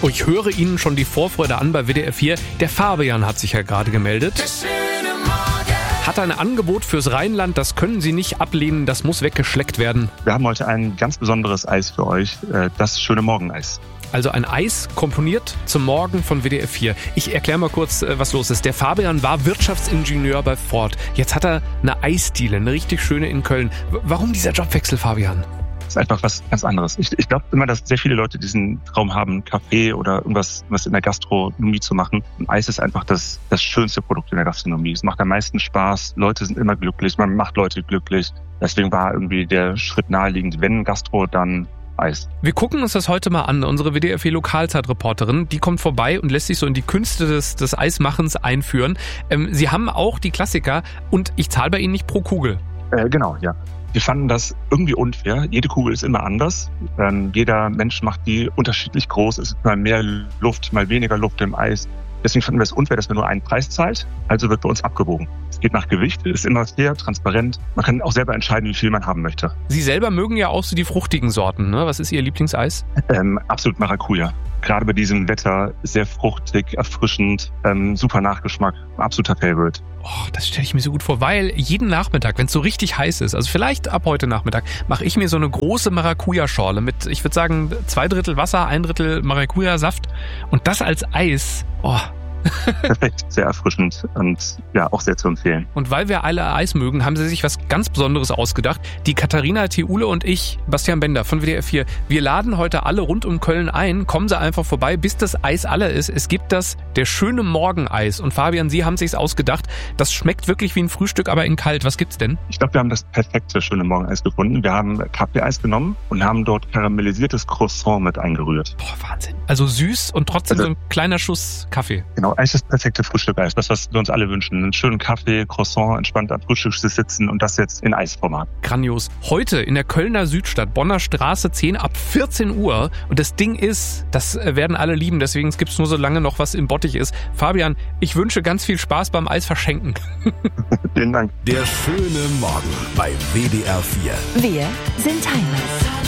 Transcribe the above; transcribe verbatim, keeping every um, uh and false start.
Oh, ich höre Ihnen schon die Vorfreude an bei W D R vier. Der Fabian hat sich ja gerade gemeldet. Hat ein Angebot fürs Rheinland, das können Sie nicht ablehnen, das muss weggeschleckt werden. Wir haben heute ein ganz besonderes Eis für euch, das schöne Morgeneis. Also ein Eis komponiert zum Morgen von W D R vier. Ich erkläre mal kurz, was los ist. Der Fabian war Wirtschaftsingenieur bei Ford. Jetzt hat er eine Eisdiele, eine richtig schöne in Köln. Warum dieser Jobwechsel, Fabian? Das ist einfach was ganz anderes. Ich, ich glaube immer, dass sehr viele Leute diesen Traum haben, Kaffee oder irgendwas was in der Gastronomie zu machen. Und Eis ist einfach das, das schönste Produkt in der Gastronomie. Es macht am meisten Spaß. Leute sind immer glücklich. Man macht Leute glücklich. Deswegen war irgendwie der Schritt naheliegend, wenn Gastro, dann Eis. Wir gucken uns das heute mal an. Unsere W D R vier Lokalzeitreporterin, die kommt vorbei und lässt sich so in die Künste des, des Eismachens einführen. Ähm, Sie haben auch die Klassiker und ich zahle bei Ihnen nicht pro Kugel. Äh, genau, ja. Wir fanden das irgendwie unfair. Jede Kugel ist immer anders. Ähm, jeder Mensch macht die unterschiedlich groß. Es ist mal mehr Luft, mal weniger Luft im Eis. Deswegen fanden wir es unfair, dass man nur einen Preis zahlt. Also wird bei uns abgewogen. Es geht nach Gewicht, ist immer fair, transparent. Man kann auch selber entscheiden, wie viel man haben möchte. Sie selber mögen ja auch so die fruchtigen Sorten, ne? Was ist Ihr Lieblingseis? Ähm, absolut Maracuja. Gerade bei diesem Wetter sehr fruchtig, erfrischend, ähm, super Nachgeschmack, absoluter Favorite. Oh, das stelle ich mir so gut vor, weil jeden Nachmittag, wenn es so richtig heiß ist, also vielleicht ab heute Nachmittag, mache ich mir so eine große Maracuja-Schorle mit, ich würde sagen, zwei Drittel Wasser, ein Drittel Maracuja-Saft und das als Eis. Oh. Perfekt, sehr erfrischend und ja, auch sehr zu empfehlen. Und weil wir alle Eis mögen, haben sie sich was ganz Besonderes ausgedacht. Die Katharina Theule und ich, Bastian Bender von W D R vier, wir laden heute alle rund um Köln ein. Kommen Sie einfach vorbei, bis das Eis alle ist. Es gibt das, der schöne Morgeneis. Und Fabian, Sie haben sich's ausgedacht. Das schmeckt wirklich wie ein Frühstück, aber in kalt. Was gibt's denn? Ich glaube, wir haben das perfekte schöne Morgeneis gefunden. Wir haben Kaffeeeis genommen und haben dort karamellisiertes Croissant mit eingerührt. Boah, Wahnsinn. Also süß und trotzdem also, so ein kleiner Schuss Kaffee. Genau, eigentlich das perfekte Frühstückeis. Das, was wir uns alle wünschen. Einen schönen Kaffee, Croissant, entspannt am Frühstückstisch sitzen und das jetzt in Eisformat. Grandios. Heute in der Kölner Südstadt, Bonner Straße zehn ab vierzehn Uhr. Und das Ding ist, das werden alle lieben, deswegen gibt es nur so lange noch, was im Bottich ist. Fabian, ich wünsche ganz viel Spaß beim Eis verschenken. Vielen Dank. Der schöne Morgen bei W D R vier. Wir sind Timeless.